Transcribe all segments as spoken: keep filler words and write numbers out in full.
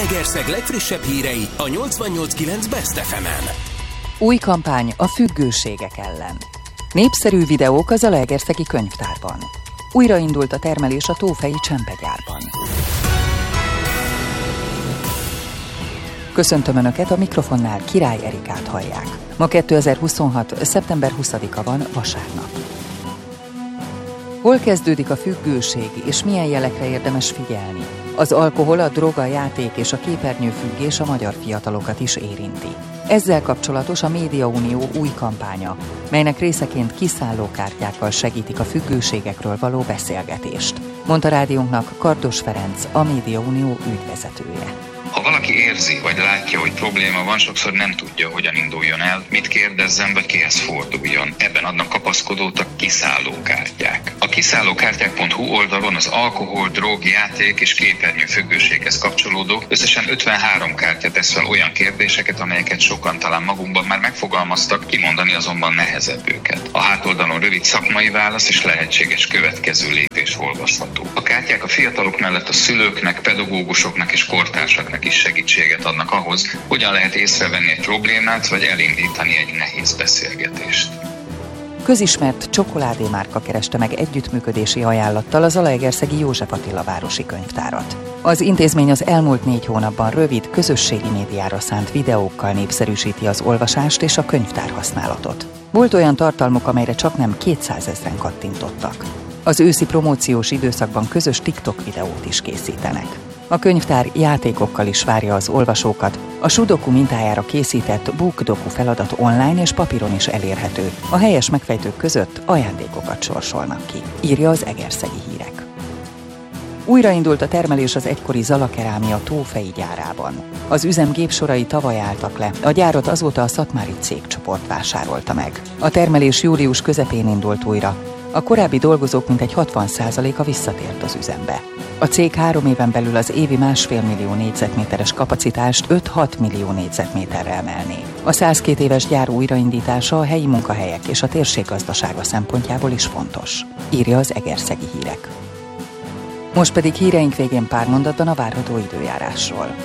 Zalaegerszeg legfrissebb hírei a nyolcvannyolc kilenc Best ef emen. Új kampány a függőségek ellen. Népszerű videók a zalaegerszegi könyvtárban. Újraindult a termelés a tófei csempegyárban. Köszöntöm Önöket, a mikrofonnál Király Erikát hallják. Ma kétezer-huszonhat. szeptember huszadika van, vasárnap. Hol kezdődik a függőség, és milyen jelekre érdemes figyelni? Az alkohol, a drog, a játék és a képernyőfüggés a magyar fiatalokat is érinti. Ezzel kapcsolatos a Médiaunió új kampánya, melynek részeként kiszállókártyákkal segítik a függőségekről való beszélgetést, mondta rádiónknak Kardos Ferenc, a Médiaunió ügyvezetője. Ha valaki érzi, vagy látja, hogy probléma van, sokszor nem tudja, hogyan induljon el, mit kérdezzen, vagy kihez forduljon. Ebben adnak kapaszkodót a kiszállókártyák. A kiszállókártyák pont hu oldalon az alkohol, drog, játék és képernyő függőséghez kapcsolódó összesen ötvenhárom kártya tesz fel olyan kérdéseket, amelyeket sokan talán magunkban már megfogalmaztak, kimondani azonban nehezebb őket. A hátoldalon rövid szakmai válasz és lehetséges következő lépés olvasható. A kártyák a fiatalok mellett a szülőknek, pedagógusoknak és kortársaknak is segítséget adnak ahhoz, hogyan lehet észrevenni egy problémát, vagy elindítani egy nehéz beszélgetést. Közismert csokoládémárka kereste meg együttműködési ajánlattal a zalaegerszegi József Attila városi könyvtárat. Az intézmény az elmúlt négy hónapban rövid, közösségi médiára szánt videókkal népszerűsíti az olvasást és a könyvtár használatot. Volt olyan tartalmuk, amelyre csaknem kétszázezren kattintottak. Az őszi promóciós időszakban közös TikTok videót is készítenek. A könyvtár játékokkal is várja az olvasókat. A Sudoku mintájára készített BookDoku feladat online és papíron is elérhető. A helyes megfejtők között ajándékokat sorsolnak ki, írja az Egerszegi Hírek. Újraindult a termelés az egykori Zalakerámia tófei gyárában. Az üzem gépsorai tavaly álltak le, a gyárat azóta a szatmári cégcsoport vásárolta meg. A termelés július közepén indult újra. A korábbi dolgozók mintegy hatvan százaléka visszatért az üzembe. A cég három éven belül az évi másfél millió négyzetméteres kapacitást öt-hat millió négyzetméterre emelné. A százkét éves gyár újraindítása a helyi munkahelyek és a térség gazdasága szempontjából is fontos, írja az Egerszegi Hírek. Most pedig híreink végén pár mondatban a várható időjárásról.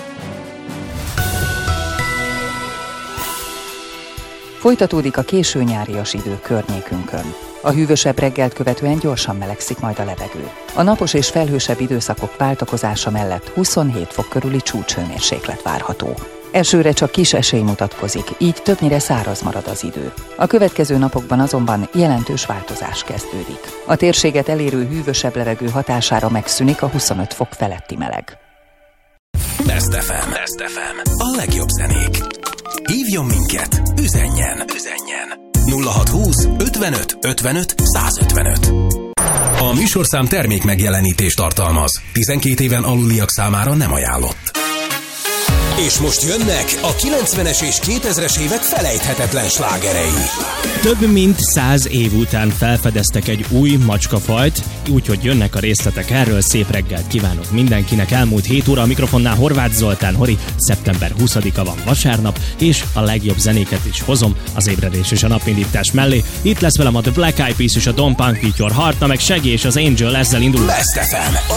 Folytatódik a késő nyárias idő környékünkön. A hűvösebb reggelt követően gyorsan melegszik majd a levegő. A napos és felhősebb időszakok váltakozása mellett huszonhét fok körüli csúcshőmérséklet várható. Esőre csak kis esély mutatkozik, így többnyire száraz marad az idő. A következő napokban azonban jelentős változás kezdődik. A térséget elérő hűvösebb levegő hatására megszűnik a huszonöt fok feletti meleg. Best ef em. Best ef em. A legjobb zenék. Hívjon minket, üzenjen, üzenjen. nulla hatszázhúsz ötvenöt ötvenöt százötvenöt. A műsorszám termék megjelenítést tartalmaz. tizenkét éven aluliak számára nem ajánlott. És most jönnek a kilencvenes és kétezres évek felejthetetlen slágerei. Több mint száz év után felfedeztek egy új macskafajt, úgyhogy jönnek a részletek erről. Szép reggelt kívánok mindenkinek. Elmúlt hét óra a mikrofonnál Horváth Zoltán Hori. szeptember huszadika van, vasárnap, és a legjobb zenéket is hozom az ébredés és a napindítás mellé. Itt lesz velem a The Black Eyed Peas és a Don't Punk With Your Heart, na meg Shaggy és az Angel, ezzel indul. Best ef em,